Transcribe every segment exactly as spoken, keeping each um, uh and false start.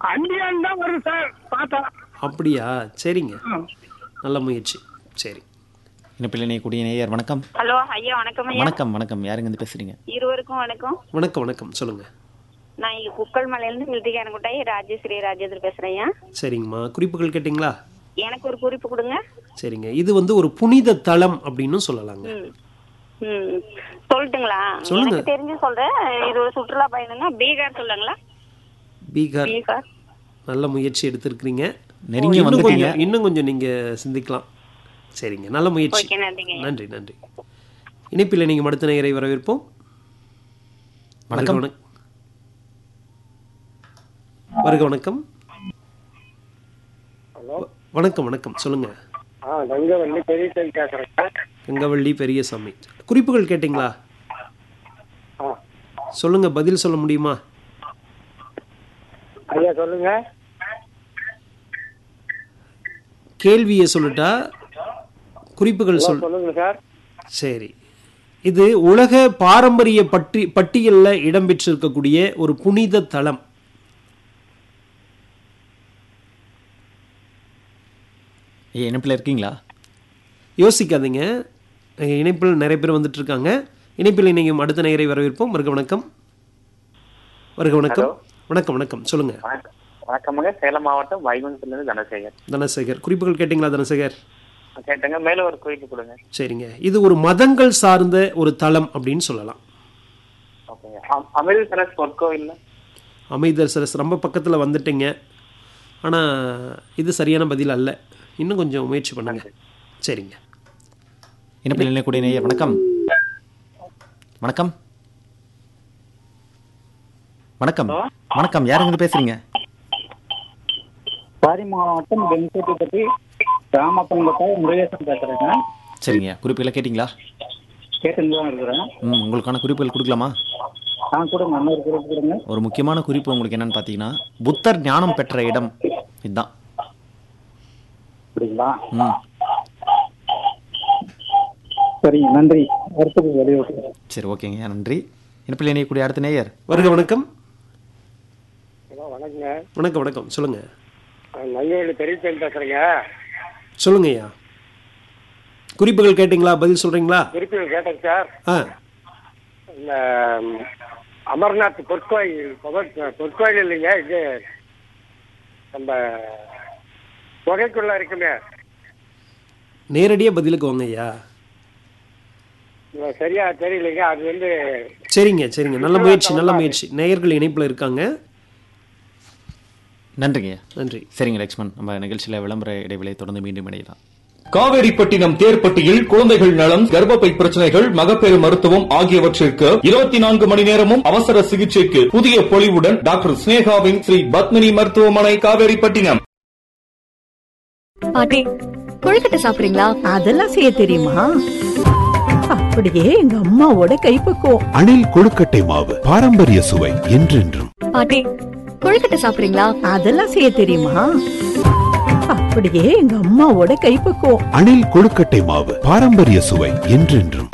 அண்டியான் தான் வரும் சார் பார்த்தா. அப்படியா? சரிங்க, நல்ல முயற்சி. சரி, இணைப்பில் இணையக்கூடிய நேயர் வணக்கம். ஹலோ ஐயா, வணக்கம் ஐயா. வணக்கம் வணக்கம். யாருங்க இருந்து பேசுறீங்க? இருவருக்கும் வணக்கம். வணக்கம் வணக்கம், சொல்லுங்க. நான் இங்க குக்கல் மலையிலிருந்து மில்திகாரங்குட்டாய் ராஜேஸ்வரி ராஜேந்திர பேசுறேன் ஐயா. சரிங்கம்மா, குறிப்புகள் கேட்டிங்களா? எனக்கு ஒரு குறிப்பு கொடுங்க. சரிங்க, இது வந்து ஒரு புனித தலம் அப்படின்னு சொல்லலாங்க. ம் ம் சொல்லட்டுங்களா? சொல்லுங்க. எனக்கு தெரிஞ்சு சொல்றேன். இது ஒரு சுற்றுலா பயணம்னா பீகார் சொல்லுங்களா? பீகார். பீகார். நல்ல முயற்சி எடுத்திருக்கிறீங்க. நெருங்கி இன்னும் வந்துட்டீங்க. கொஞ்சம் இன்னும் கொஞ்சம் நீங்க சிந்திக்கலாம். சரிங்க, நல்ல முயற்சி. ஓகே, நன்றிங்க ஐயா. நன்றி நன்றி. இணைப்பில் நீங்கள் அடுத்த நேயரை வரவேற்போம். வணக்கம். வணக்கம். வருக வணக்கம். ஹலோ, வணக்கம் வணக்கம், சொல்லுங்க. ஆ கங்கவல்லி பெரியசாமி பேசுறேன். கங்கவள்ளி பெரியசாமி, குறிப்புகள் கேட்டிங்களா? ஆ சொல்லுங்க, பதில் சொல்ல முடியுமா? ஐயா சொல்லுங்க. கேள்வியை சொல்லட்டா, குறிப்புகள் சொல். சொல்லுங்க சார். சரி, இது உலக பாரம்பரிய பட்டி பட்டியலில் இடம்பெற்றிருக்கக்கூடிய ஒரு புனித தலம். ஐயா, இணைப்பில் இருக்கீங்களா? யோசிக்காதீங்க, இணைப்பில் நிறைய பேர் வந்துட்டு இருக்காங்க. இணைப்பில் நீங்கள் அடுத்த நேயரை வரவேற்போம். வருக வணக்கம். வருக வணக்கம். வணக்கம் வணக்கம், சொல்லுங்க. வணக்கமுங்க. சேலம் மாவட்டம் வைகுண்டத்திலிருந்து தனசேகர். தனசேகர், குறிப்புகள் கேட்டிங்களா? தனசேகர் கேட்டங்க. மேல ஒரு குறிப்பு கொடுங்க. சரிங்க, இது ஒரு மதங்கள் சார்ந்த ஒரு தலம் அப்படின்னு சொல்லலாம். ஓகேங்க. அம்- அமிர்தசரஸ் பொற்கோவில். அமைதர்சரஸ் ரொம்ப பக்கத்தில் வந்துட்டீங்க, ஆனால் இது சரியான பதில் அல்ல. இன்னும் கொஞ்சம் முயற்சி பண்ணுங்க. சரிங்க. இணைப்பில் இணையக்கூடிய நேயர் வணக்கம். வணக்கம் வணக்கம் வணக்கம். யாருங்க இருந்து பேசுறீங்க? பாரி மாவட்டம் வெங்கடபதி ராமப்பங்கட்டாய் முருகேசன் பேசுறேங்க. சரிங்க, குறிப்புகளை கேட்டிங்களா? கேட்டுன்னு தான் இருக்கிறேன். ம் உங்களுக்கான குறிப்புகள் கொடுக்கலாமா? ஆ கொடுங்க, இன்னொரு குறிப்பு கொடுங்க. ஒரு முக்கியமான குறிப்பு உங்களுக்கு என்னன்னு பார்த்தீங்கன்னா, புத்தர் ஞானம் பெற்ற இடம் இதுதான். அப்படிங்களா? ம் சரிங்க, நன்றி. அடுத்தது வெளியே. சரி, ஓகேங்க, நன்றி. இணைப்பில் இணையக்கூடிய அடுத்த நேயர் வருக வணக்கம். ஹலோ வணக்கங்க. வணக்கம் வணக்கம், சொல்லுங்க. கங்கவல்லி பெரியசாமி பேசுறேங்க. சொல்லுங்க ஐயா, குறிப்புகள் கேட்டிங்களா? பதில் சொல்றீங்களா? குறிப்புகள் கேட்டேங்க சார். ஆ இந்த ம், அமர்நாத் பொற்கோயில் பொற்கோ- பொற்கோயில் இல்லைங்க, இது நம்ம குகைக்குள்ள இருக்குமே. நேரடியாக பதிலுக்கு வாங்க ஐயா. இது சரியா தெரியலைங்க. அது வந்து சரிங்க சரிங்க, நல்ல முயற்சி நல்ல முயற்சி. நேயர்கள் இணைப்பில் இருக்காங்க. நன்றிங்க. நன்றி. சரிங்க லக்ஷ்மண், நம்ம நிகழ்ச்சியில் விளம்பர இடைவெளியை தொடர்ந்து மீண்டும் இணையலாம். காவேரிப்பட்டினம் தேர்ப்பட்டியில் குழந்தைகள் நலம், கர்ப்பப்பை பிரச்சனைகள், மகப்பேறு மருத்துவம் ஆகியவற்றிற்கு இருபத்தி நான்கு மணி நேரமும் அவசர சிகிச்சைக்கு புதிய பொலிவுடன் டாக்டர் ஸ்னேகாவின் ஸ்ரீ பத்மினி மருத்துவமனை காவேரிப்பட்டினம். பாட்டி, கொழுக்கட்டை சாப்பிடுறீங்களா? அதெல்லாம் செய்ய தெரியுமா? அப்படியே எங்க அம்மாவோட கைப்பக்குவம். அணில் கொழுக்கட்டை மாவு, பாரம்பரிய சுவை என்றென்றும். பாட்டி, கொழுக்கட்டை சாப்பிடுறீங்களா? அதெல்லாம் செய்ய தெரியுமா? அப்படியே எங்க அம்மாவோட கைப்பக்குவம். அணில் கொழுக்கட்டை மாவு, பாரம்பரிய சுவை என்றென்றும்.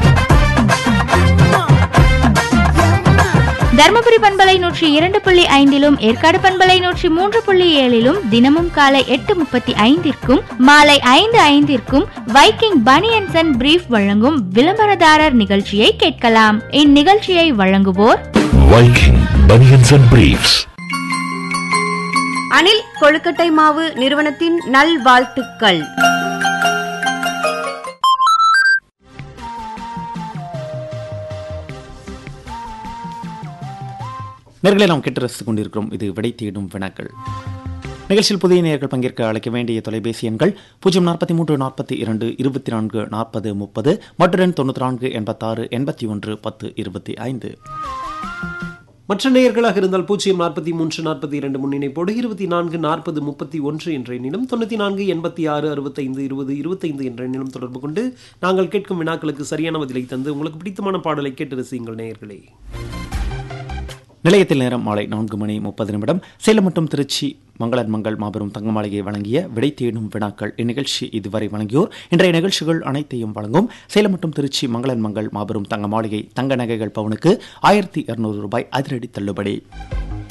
தர்மபுரி பண்பலை நூற்றி இரண்டு புள்ளி ஐந்திலும் ஏற்காடு பண்பலை நூற்றி மூன்று புள்ளி ஏழிலும் தினமும் காலை எட்டு முப்பத்தி ஐந்திற்கும் மாலை ஐந்து ஐந்திற்கும் வைக்கிங் பனியன்ஸ் அண்ட் பிரீஃப் வழங்கும் விளம்பரதாரர் நிகழ்ச்சியை கேட்கலாம். இந்நிகழ்ச்சியை வழங்குவோர் வைக்கிங் பனியன்ஸ் அண்ட் பிரீஃப்ஸ். அணில் கொழுக்கட்டை மாவு நிறுவனத்தின் நல்வாழ்த்துக்கள். நேர்களை நாம் கேட்டு ரசித்துக் கொண்டிருக்கிறோம். இது விடை தேடும் வினாக்கள் நிகழ்ச்சியில். புதிய நேயர்கள் பங்கேற்க அழைக்க வேண்டிய தொலைபேசி எண்கள் பூஜ்ஜியம் நாற்பத்தி மூன்று நாற்பத்தி இரண்டு இருபத்தி நான்கு நாற்பது முப்பது மற்றும் தொண்ணூற்றி நான்கு எண்பத்தாறு எண்பத்தி ஒன்று பத்து இருபத்தி ஐந்து. மற்ற நேயர்களாக இருந்தால் பூஜ்ஜியம் நாற்பத்தி மூன்று நாற்பத்தி இரண்டு முன்னிணைப்போடு இருபத்தி நான்கு நாற்பது முப்பத்தி ஒன்று என்ற எண்ணிலும் தொண்ணூற்றி நான்கு எண்பத்தி ஆறு அறுபத்தைந்து இருபது இருபத்தைந்து என்ற எண்ணிலும் தொடர்பு கொண்டு நாங்கள் கேட்கும் வினாக்களுக்கு சரியான பதிலை தந்து உங்களுக்கு பிடித்தமான பாடலை கேட்டு ரசியுங்கள் நேயர்களே. நிலையத்தில் நேரம் மாலை நான்கு மணி முப்பது நிமிடம். சேலம் மற்றும் திருச்சி மங்களன் மங்கள் மாபெரும் தங்க மாளிகை வழங்கிய விடை தேடும் வினாக்கள் இந்நிகழ்ச்சி இதுவரை வழங்கியோர். இன்றைய நிகழ்ச்சிகள் அனைத்தையும் வழங்கும் சேலம் மற்றும் திருச்சி மங்களன் மங்கள் மாபெரும் தங்க மாளிகை. தங்க நகைகள் பவுனுக்கு ஆயிரத்தி இருநூறு ரூபாய் அதிரடி தள்ளுபடி.